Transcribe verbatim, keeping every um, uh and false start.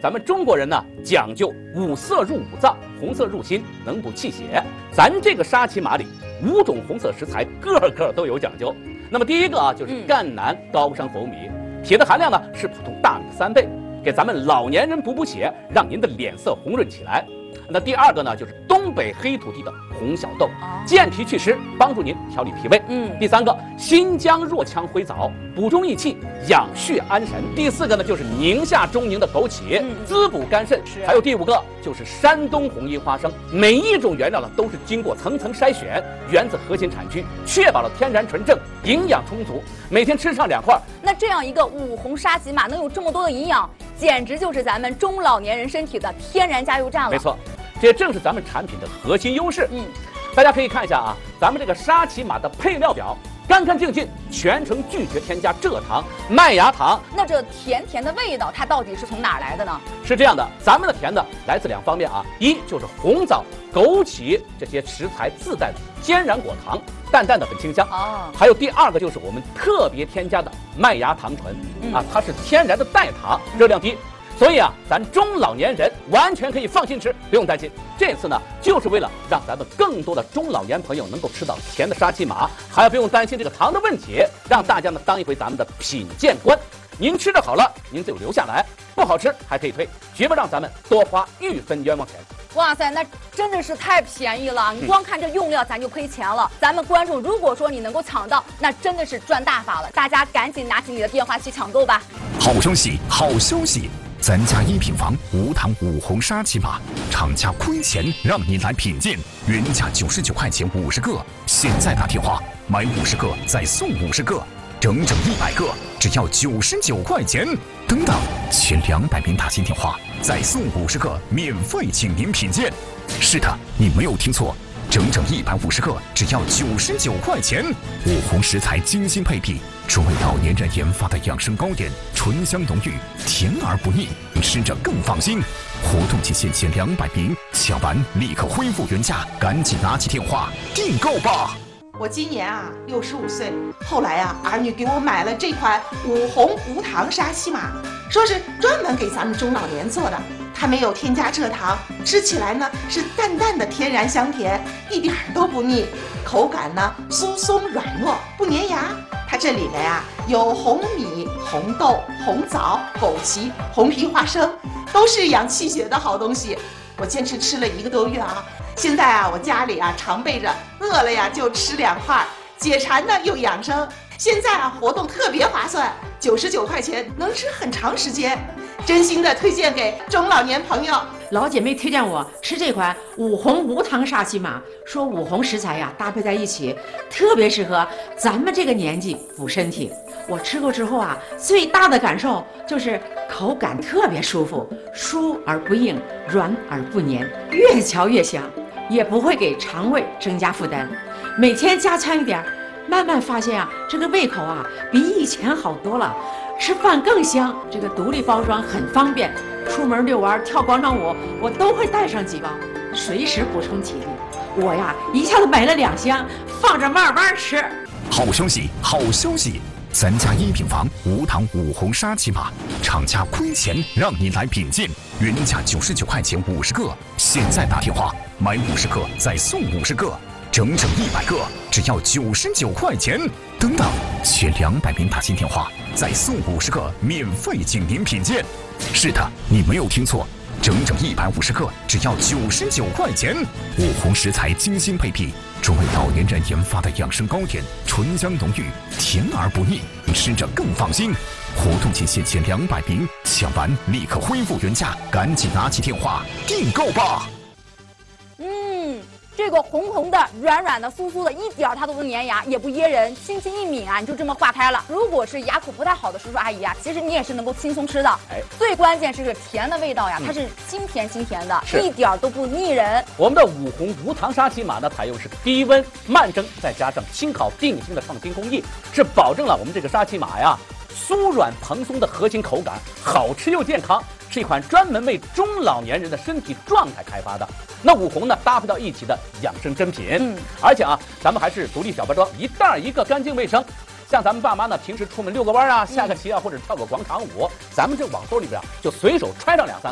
咱们中国人呢讲究五色入五脏，红色入心，能补气血。咱这个沙琪玛里五种红色食材个个都有讲究。那么第一个啊，就是赣南高山红米，铁的含量呢是普通大米的三倍，给咱们老年人补补血，让您的脸色红润起来。那第二个呢，就是东北黑土地的红小豆，健脾祛湿，帮助您调理脾胃。嗯，第三个，新疆若羌灰枣，补中益气，养血安神。第四个呢，就是宁夏中宁的枸杞，嗯、滋补肝肾。还有第五个，就是山东红樱花生。每一种原料呢，都是经过层层筛选，源自核心产区，确保了天然纯正，营养充足。每天吃上两块。 那这样一个五红沙琪玛能有这么多的营养，简直就是咱们中老年人身体的天然加油站了。 没错。这正是咱们产品的核心优势。嗯，大家可以看一下啊，咱们这个沙琪玛的配料表，干干净净，全程拒绝添加蔗糖、麦芽糖。 那这甜甜的味道，它到底是从哪儿来的呢？ 是这样的，咱们的甜呢来自两方面啊，一就是红枣、枸杞这些食材自带的天然果糖，淡淡的很清香。哦，还有第二个就是我们特别添加的麦芽糖醇，嗯、啊，它是天然的代糖，热量低。所以啊，咱中老年人完全可以放心吃，不用担心。这次呢，就是为了让咱们更多的中老年朋友能够吃到甜的沙琪玛，还要不用担心这个糖的问题，让大家呢当一回咱们的品鉴官。您吃的好了，您就留下来；不好吃还可以退，绝不让咱们多花一分冤枉钱。 哇塞，那真的是太便宜了！你光看这用料，咱就亏钱了。咱们观众如果说你能够抢到，那真的是赚大发了。大家赶紧拿起你的电话去抢购吧！ 好消息，好消息！咱家一品房无糖五红沙琪玛，厂家亏钱让您来品鉴，原价九十九块钱五十个，现在打电话买五十个再送五十个，整整一百个只要九十九块钱。等等，前两百名打进电话再送五十个，免费请您品鉴。是的，你没有听错。整整一百五十个，只要九十九块钱。五红食材精心配比，专为老年人研发的养生糕点，醇香浓郁，甜而不腻，吃着更放心。活动期限前两百名，抢完立刻恢复原价，赶紧拿起电话订购吧。 我今年啊六十五岁，后来啊儿女给我买了这款五红无糖沙琪玛，说是专门给咱们中老年做的。它没有添加蔗糖，吃起来呢是淡淡的天然香甜，一点都不腻，口感呢酥松软糯，不粘牙。它这里面呀、啊、有红米、红豆、红枣、枸杞、红皮花生，都是养气血的好东西。我坚持吃了一个多月啊，现在啊我家里啊常备着，饿了呀就吃两块，解馋呢又养生。现在啊活动特别划算，九十九块钱能吃很长时间。真心的推荐给中老年朋友。 老姐妹推荐我吃这款五红无糖沙琪玛，说五红食材呀搭配在一起，特别适合咱们这个年纪补身体。我吃过之后啊，最大的感受就是口感特别舒服，酥而不硬，软而不黏，越嚼越香，也不会给肠胃增加负担。每天加强一点，慢慢发现啊，这个胃口啊比以前好多了。吃饭更香，这个独立包装很方便，出门遛弯、跳广场舞，我都会带上几包，随时补充体力。我呀，一下子买了两箱，放着慢慢吃。 好消息，好消息！咱家一品房无糖五红沙琪玛，厂家亏钱让您来品鉴，原价九十九块钱五十个，现在打电话买五十个再送五十个。整整一百个，只要九十九块钱。等等，前两百名打进电话再送五十个，免费请您品鉴。是的，你没有听错，整整一百五十个，只要九十九块钱。五红食材精心配比，专为老年人研发的养生糕点，醇香浓郁，甜而不腻，吃着更放心。活动期限前两百名，抢完立刻恢复原价，赶紧拿起电话订购吧。 嗯。这个红红的、软软的、酥酥的，一点它都不粘牙，也不噎人，轻轻一抿啊，你就这么化开了。如果是牙口不太好的叔叔阿姨啊，其实你也是能够轻松吃的。哎，最关键是这甜的味道呀，它是清甜清甜的，一点都不腻人。 我们的五红无糖沙琪玛呢，采用是低温慢蒸，再加上轻烤定型的创新工艺，是保证了我们这个沙琪玛呀酥软蓬松的核心口感，好吃又健康。是一款专门为中老年人的身体状态开发的。那五红呢，搭配到一起的养生珍品。嗯，而且啊，咱们还是独立小包装，一袋一个，干净卫生。像咱们爸妈呢，平时出门遛个弯啊、下个棋啊，或者跳个广场舞，咱们这网兜里边就随手揣上两三个。